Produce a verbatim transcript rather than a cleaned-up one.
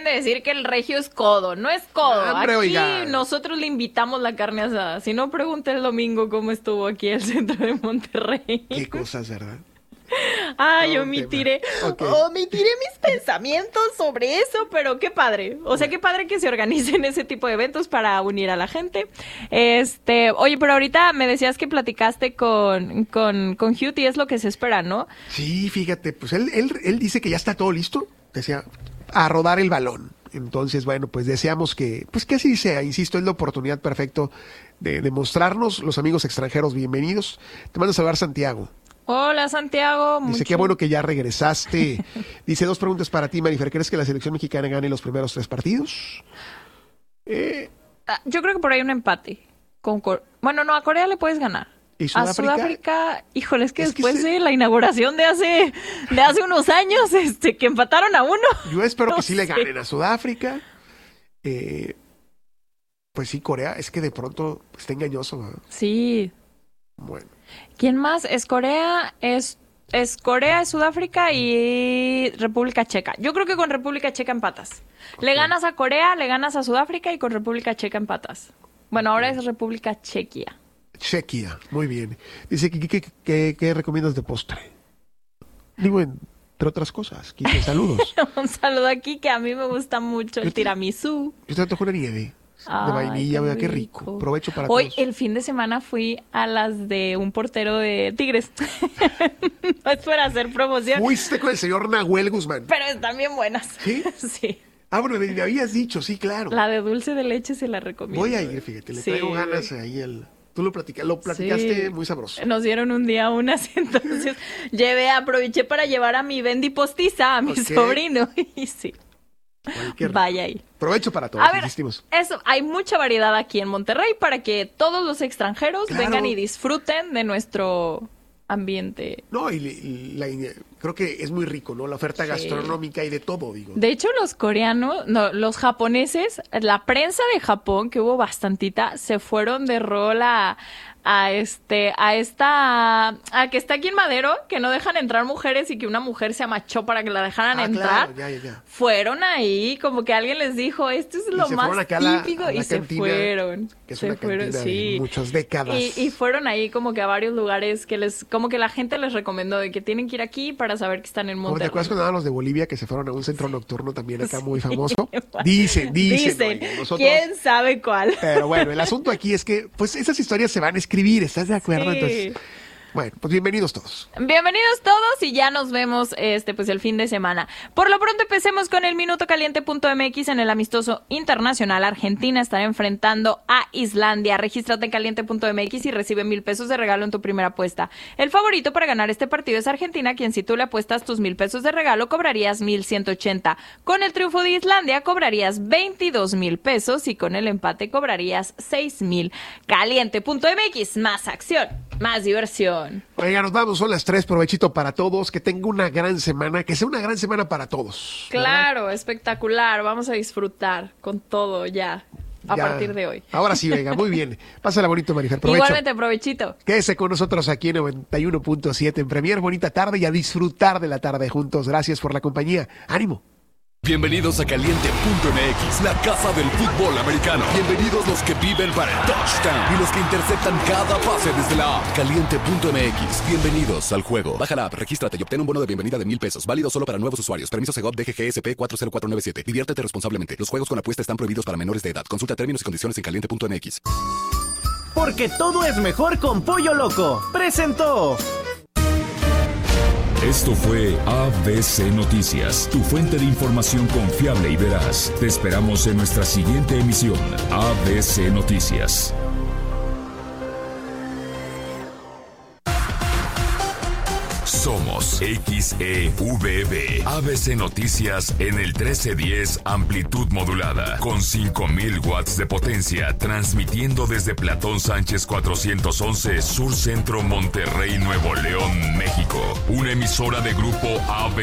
de decir que el regio es codo. No es codo. Hombre, aquí oiga. nosotros le invitamos la carne asada. Si no, pregunté el domingo cómo estuvo aquí el centro de Monterrey. Qué cosas, ¿verdad? Ay, Todo omitiré, okay. omitiré mis pensamientos sobre eso, pero qué padre. O sea, qué padre que se organicen ese tipo de eventos para unir a la gente. Este, oye, pero ahorita me decías que platicaste con, con, con Hugh y es lo que se espera, ¿no? Sí, fíjate, pues él, él, él dice que ya está todo listo, decía, a rodar el balón. Entonces, bueno, pues deseamos que, pues que así sea, insisto, es la oportunidad perfecta de, de mostrarnos, los amigos extranjeros, bienvenidos. Te mando a saludar, Santiago. Hola, Santiago. Dice, mucho... qué bueno que ya regresaste. Dice, dos preguntas para ti, Marifer. ¿Crees que la selección mexicana gane los primeros tres partidos? Eh... Ah, yo creo que por ahí un empate. Con Cor... Bueno, no, a Corea le puedes ganar. ¿Y Sudáfrica? A Sudáfrica, híjole, es que es después que se... de la inauguración de hace, de hace unos años, este, que empataron a uno. Yo espero no que sí sé. le ganen a Sudáfrica. Eh... Pues sí, Corea, es que de pronto está engañoso, ¿no? Sí. Bueno. ¿Quién más? Es Corea, es, es Corea, es Sudáfrica y República Checa. Yo creo que con República Checa empatas. Okay. Le ganas a Corea, le ganas a Sudáfrica y con República Checa empatas. Bueno, ahora es República Chequia. Chequia, muy bien. Dice, ¿qué, qué, qué, qué recomiendas de postre? Digo, entre otras cosas, Kike, saludos. Un saludo aquí que a mí me gusta mucho el tiramisú. Yo te antojo una nieve. Ay, de vainilla, qué rico. qué rico. Provecho para Hoy, todos. Hoy, el fin de semana fui a las de un portero de Tigres. No es para hacer promoción. Fuiste con el señor Nahuel Guzmán. Pero están bien buenas. ¿Sí? Sí. Ah, bueno, me, me habías dicho, sí, claro. La de dulce de leche se la recomiendo. Voy a ir, fíjate, le sí. traigo ganas ahí el... Tú lo, platica, lo platicaste sí. muy sabroso. Nos dieron un día unas, entonces llevé, aproveché para llevar a mi Bendy postiza, a mi okay. sobrino. Y sí. Cualquier... Vaya ahí. Provecho para todos, a ver, insistimos. Eso, hay mucha variedad aquí en Monterrey para que todos los extranjeros claro. vengan y disfruten de nuestro ambiente. No, y, y la, creo que es muy rico, ¿no? La oferta sí. gastronómica y de todo, digo. De hecho, los coreanos, no, los japoneses, la prensa de Japón, que hubo bastantita, se fueron de rol a... a este, a esta, a que está aquí en Madero, que no dejan entrar mujeres y que una mujer se amachó para que la dejaran ah, entrar. Claro, ya, ya, ya. Fueron ahí, como que alguien les dijo, esto es lo más típico, la, y se cantina, fueron. Que es se una fueron, sí. de muchas décadas. Y, y fueron ahí como que a varios lugares que les, como que la gente les recomendó de que tienen que ir aquí para saber que están en Monterrey. ¿Te acuerdas cuando daban los de Bolivia que se fueron a un centro nocturno también acá sí. muy famoso? Dicen, dicen. Dicen. Oye, nosotros... ¿Quién sabe cuál? Pero bueno, el asunto aquí es que, pues, esas historias se van a escribir, ¿estás de acuerdo? Sí. Entonces, bueno, pues bienvenidos todos. Bienvenidos todos y ya nos vemos este pues el fin de semana. Por lo pronto empecemos con el minuto caliente punto m x. En el amistoso internacional, Argentina estará enfrentando a Islandia. Regístrate en caliente punto m x y recibe mil pesos de regalo en tu primera apuesta. El favorito para ganar este partido es Argentina, quien si tú le apuestas tus mil pesos de regalo cobrarías mil ciento ochenta. Con el triunfo de Islandia cobrarías veintidós mil pesos y con el empate cobrarías seis mil. caliente punto m x, más acción, más diversión. Oiga, nos vamos, son las tres, provechito para todos, que tenga una gran semana, que sea una gran semana para todos. Claro, ¿verdad? Espectacular, vamos a disfrutar con todo ya, a ya. partir de hoy. Ahora sí, venga, muy bien. Pásala bonito, Marifer, provecho. Igualmente, provechito. Quédese con nosotros aquí en noventa y uno punto siete en Premier, bonita tarde y a disfrutar de la tarde juntos. Gracias por la compañía, ánimo. Bienvenidos a caliente punto m x, la casa del fútbol americano. Bienvenidos los que viven para el touchdown y los que interceptan cada pase desde la app. caliente punto m x, bienvenidos al juego. Baja la app, regístrate y obtén un bono de bienvenida de mil pesos. Válido solo para nuevos usuarios. Permiso Segov D G G S P cuatro cero cuatro nueve siete. Diviértete responsablemente. Los juegos con apuesta están prohibidos para menores de edad. Consulta términos y condiciones en caliente punto m x. Porque todo es mejor con Pollo Loco. Presentó... Esto fue A B C Noticias, tu fuente de información confiable y veraz. Te esperamos en nuestra siguiente emisión, A B C Noticias. Somos X E V B, A B C Noticias en el trece diez amplitud modulada, con cinco mil watts de potencia, transmitiendo desde Platón Sánchez cuatrocientos once, Sur Centro, Monterrey, Nuevo León, México. Una emisora de grupo A B C.